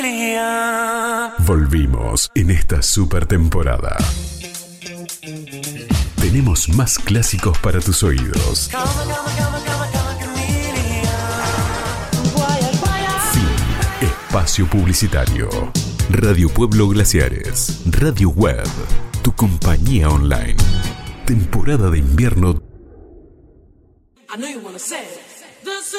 Volvimos en esta super temporada. Tenemos más clásicos para tus oídos. Fin. Espacio publicitario. Radio Pueblo Glaciares. Radio Web. Tu compañía online. Temporada de invierno